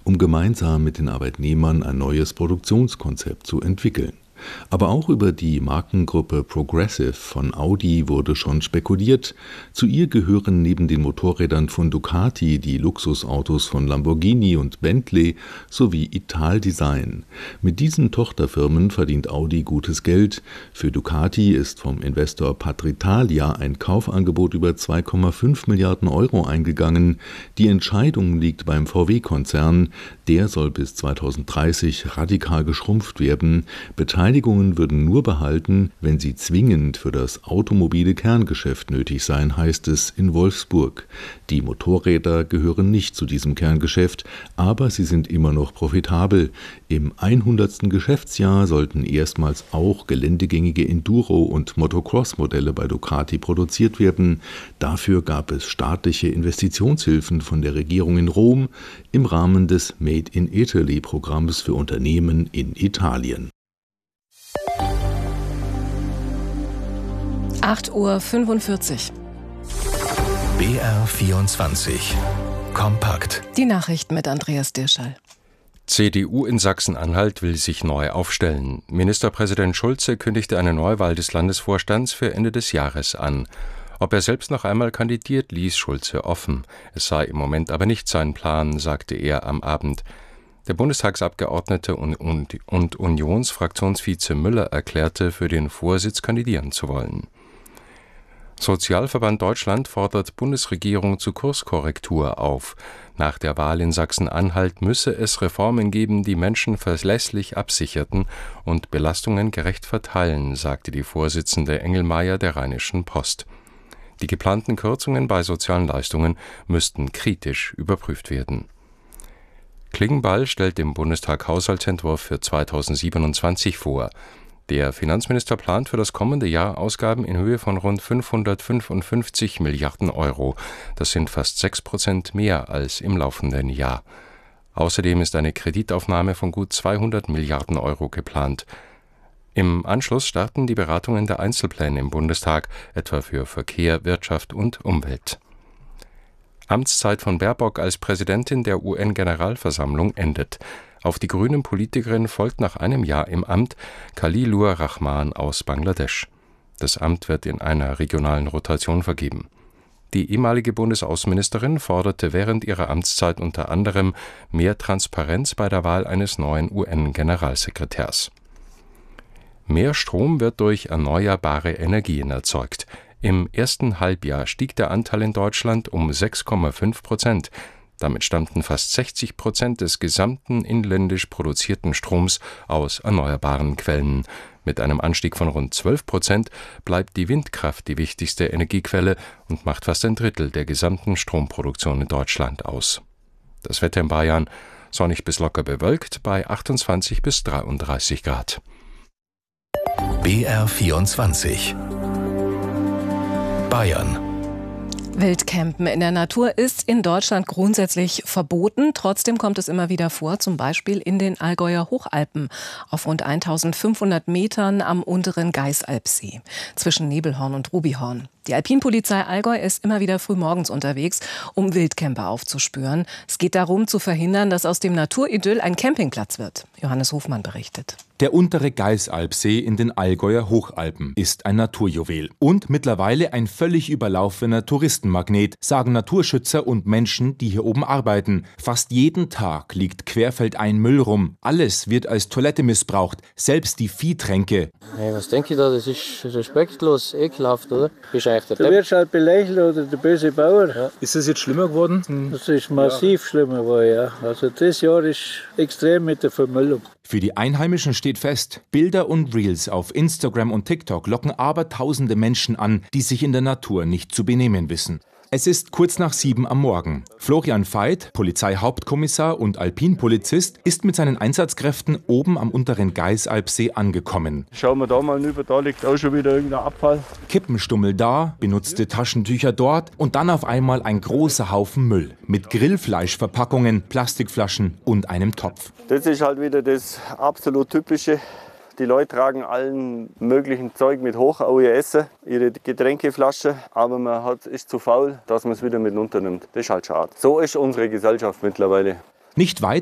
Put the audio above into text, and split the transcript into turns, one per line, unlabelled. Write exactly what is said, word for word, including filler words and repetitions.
um gemeinsam mit den Arbeitnehmern ein neues Produktionskonzept zu entwickeln. Aber auch über die Markengruppe Progressive von Audi wurde schon spekuliert. Zu ihr gehören neben den Motorrädern von Ducati die Luxusautos von Lamborghini und Bentley sowie Italdesign. Mit diesen Tochterfirmen verdient Audi gutes Geld. Für Ducati ist vom Investor Patritalia ein Kaufangebot über zwei Komma fünf Milliarden Euro eingegangen. Die Entscheidung liegt beim V W-Konzern. Der soll bis zweitausenddreißig radikal geschrumpft werden. Beteiligungen würden nur behalten, wenn sie zwingend für das automobile Kerngeschäft nötig seien, heißt es in Wolfsburg. Die Motorräder gehören nicht zu diesem Kerngeschäft, aber sie sind immer noch profitabel. Im hundertsten Geschäftsjahr sollten erstmals auch geländegängige Enduro- und Motocross-Modelle bei Ducati produziert werden. Dafür gab es staatliche Investitionshilfen von der Regierung in Rom im Rahmen des Made in Italy-Programms für Unternehmen in Italien.
acht Uhr fünfundvierzig.
B R vierundzwanzig. Kompakt.
Die Nachrichten mit Andreas Dirschall.
C D U in Sachsen-Anhalt will sich neu aufstellen. Ministerpräsident Schulze kündigte eine Neuwahl des Landesvorstands für Ende des Jahres an. Ob er selbst noch einmal kandidiert, ließ Schulze offen. Es sei im Moment aber nicht sein Plan, sagte er am Abend. Der Bundestagsabgeordnete und, und, und Unionsfraktionsvize Müller erklärte, für den Vorsitz kandidieren zu wollen. Sozialverband Deutschland fordert Bundesregierung zu Kurskorrektur auf. Nach der Wahl in Sachsen-Anhalt müsse es Reformen geben, die Menschen verlässlich absicherten und Belastungen gerecht verteilen, sagte die Vorsitzende Engelmeier der Rheinischen Post. Die geplanten Kürzungen bei sozialen Leistungen müssten kritisch überprüft werden. Klingbeil stellt dem Bundestag Haushaltsentwurf für zweitausendsiebenundzwanzig vor. Der Finanzminister plant für das kommende Jahr Ausgaben in Höhe von rund fünfhundertfünfundfünfzig Milliarden Euro. Das sind fast sechs Prozent mehr als im laufenden Jahr. Außerdem ist eine Kreditaufnahme von gut zweihundert Milliarden Euro geplant. Im Anschluss starten die Beratungen der Einzelpläne im Bundestag, etwa für Verkehr, Wirtschaft und Umwelt. Amtszeit von Baerbock als Präsidentin der U N-Generalversammlung endet. Auf die grünen Politikerin folgt nach einem Jahr im Amt Khalilur Rahman aus Bangladesch. Das Amt wird in einer regionalen Rotation vergeben. Die ehemalige Bundesaußenministerin forderte während ihrer Amtszeit unter anderem mehr Transparenz bei der Wahl eines neuen U N-Generalsekretärs. Mehr Strom wird durch erneuerbare Energien erzeugt. Im ersten Halbjahr stieg der Anteil in Deutschland um sechs Komma fünf Prozent. Damit stammten fast sechzig Prozent des gesamten inländisch produzierten Stroms aus erneuerbaren Quellen. Mit einem Anstieg von rund zwölf Prozent bleibt die Windkraft die wichtigste Energiequelle und macht fast ein Drittel der gesamten Stromproduktion in Deutschland aus. Das Wetter in Bayern: sonnig bis locker bewölkt bei achtundzwanzig bis dreiunddreißig Grad.
B R vierundzwanzig. Bayern.
Wildcampen in der Natur ist in Deutschland grundsätzlich verboten. Trotzdem kommt es immer wieder vor, zum Beispiel in den Allgäuer Hochalpen auf rund eintausendfünfhundert Metern am unteren Geisalpsee zwischen Nebelhorn und Rubihorn. Die Alpinpolizei Allgäu ist immer wieder frühmorgens unterwegs, um Wildcamper aufzuspüren. Es geht darum, zu verhindern, dass aus dem Naturidyll ein Campingplatz wird. Johannes Hofmann berichtet.
Der untere Geisalpsee in den Allgäuer Hochalpen ist ein Naturjuwel und mittlerweile ein völlig überlaufener Touristenmagnet, sagen Naturschützer und Menschen, die hier oben arbeiten. Fast jeden Tag liegt querfeldein Müll rum. Alles wird als Toilette missbraucht, selbst die Viehtränke.
Hey, was denke ich da? Das ist respektlos, ekelhaft, oder? Ist eigentlich der
Du wirst halt belächelt oder der böse Bauer. Ja.
Ist es jetzt schlimmer geworden?
Das ist massiv ja. schlimmer geworden, ja. Also das Jahr ist extrem mit der Vermüllung.
Für die Einheimischen steht fest, Bilder und Reels auf Instagram und TikTok locken abertausende Menschen an, die sich in der Natur nicht zu benehmen wissen. Es ist kurz nach sieben am Morgen. Florian Veit, Polizeihauptkommissar und Alpinpolizist, ist mit seinen Einsatzkräften oben am unteren Geisalpsee angekommen.
Schauen wir da mal rüber, da liegt auch schon wieder irgendein Abfall.
Kippenstummel da, benutzte Taschentücher dort und dann auf einmal ein großer Haufen Müll mit Grillfleischverpackungen, Plastikflaschen und einem Topf.
Das ist halt wieder das absolut Typische. Die Leute tragen allen möglichen Zeug mit hoch, auch ihr Essen, ihre Getränkeflasche, aber man hat, ist zu faul, dass man es wieder mit runternimmt. Das ist halt schade. So ist unsere Gesellschaft mittlerweile.
Nicht weit